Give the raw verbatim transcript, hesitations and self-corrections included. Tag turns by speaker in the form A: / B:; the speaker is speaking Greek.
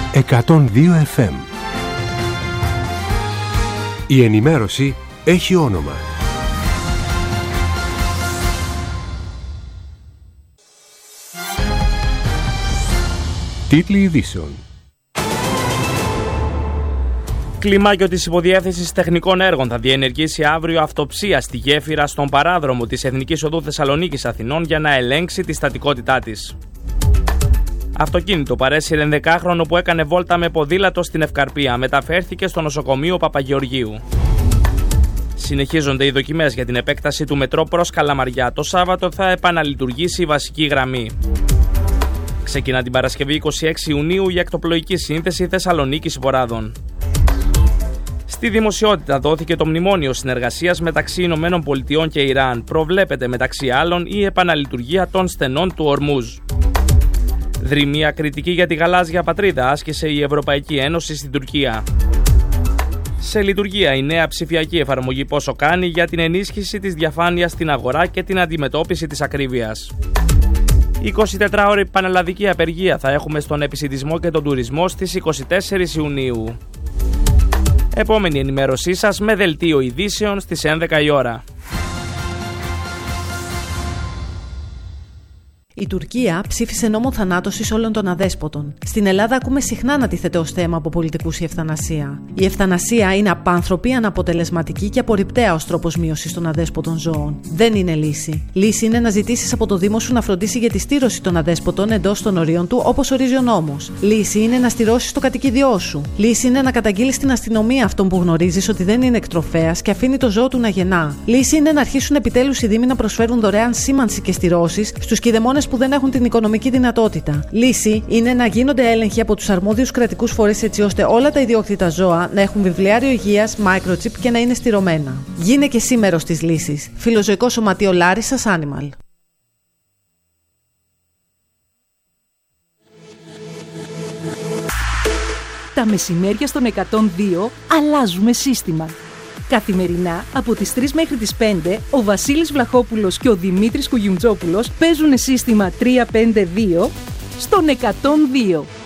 A: εκατόν δύο εφ εμ. Η ενημέρωση έχει όνομα. Τίτλοι ειδήσεων.
B: Κλιμάκιο της Υποδιεύθυνσης Τεχνικών Έργων θα διενεργήσει αύριο αυτοψία στη γέφυρα στον παράδρομο της Εθνικής Οδού Θεσσαλονίκης Αθηνών για να ελέγξει τη στατικότητά της. Αυτοκίνητο παρέσυρε ενδεκάχρονο που έκανε βόλτα με ποδήλατο στην Ευκαρπία. Μεταφέρθηκε στο νοσοκομείο Παπαγεωργίου. Συνεχίζονται οι δοκιμές για την επέκταση του μετρό προς Καλαμαριά. Το Σάββατο θα επαναλειτουργήσει η βασική γραμμή. Ξεκινά την Παρασκευή είκοσι έξι Ιουνίου η ακτοπλοϊκή σύνθεση Θεσσαλονίκης Βορράδων. Στη δημοσιότητα δόθηκε το μνημόνιο συνεργασίας μεταξύ Ηνωμένων Πολιτειών και Ιράν. Προβλέπεται μεταξύ άλλων η επαναλειτουργία των στενών του Ορμούζ. Δρυμία κριτική για τη γαλάζια πατρίδα άσκησε η Ευρωπαϊκή Ένωση στην Τουρκία. Σε λειτουργία η νέα ψηφιακή εφαρμογή Πόσο Κάνει για την ενίσχυση της διαφάνειας στην αγορά και την αντιμετώπιση της ακρίβειας. εικοσιτετράωρη πανελλαδική απεργία θα έχουμε στον επισιτισμό και τον τουρισμό στις είκοσι τέσσερις Ιουνίου. Επόμενη ενημέρωσή σας με δελτίο ειδήσεων στις έντεκα η ώρα.
C: Η Τουρκία ψήφισε νόμο θανάτωσης όλων των αδέσποτων. Στην Ελλάδα ακούμε συχνά να τίθεται ως θέμα από πολιτικούς η ευθανασία. Η ευθανασία είναι απάνθρωπη, αναποτελεσματική και απορριπταία ως τρόπος μείωσης των αδέσποτων ζώων. Δεν είναι λύση. Λύση είναι να ζητήσεις από το Δήμο σου να φροντίσει για τη στήρωση των αδέσποτων εντός των ορίων του, όπως ορίζει ο νόμος. Λύση είναι να στηρώσεις το κατοικίδιό σου. Λύση είναι να καταγγείλεις στην αστυνομία αυτόν που γνωρίζεις ότι δεν είναι εκτροφέας και αφήνει το ζώο του να γεννά. Λύση είναι να αρχίσουν επιτέλους οι Δήμοι να προσφέρουν δωρεάν σήμανση και στηρώσεις στους κηδεμόνες που δεν έχουν την οικονομική δυνατότητα. Λύση είναι να γίνονται έλεγχοι από τους αρμόδιους κρατικούς φορείς έτσι ώστε όλα τα ιδιόκτητα ζώα να έχουν βιβλιάριο υγείας, microchip και να είναι στηρωμένα. Γίνε και εσύ μέρος της λύσης. Φιλοζωικό Σωματείο Λάρισσας Animal.
D: Τα μεσημέρια στον εκατόν δύο αλλάζουμε σύστημα. Καθημερινά, από τις τρεις μέχρι τις πέντε, ο Βασίλης Βλαχόπουλος και ο Δημήτρης Κουγιουμτζόπουλος παίζουν σύστημα τρία πέντε δύο στον εκατόν δύο.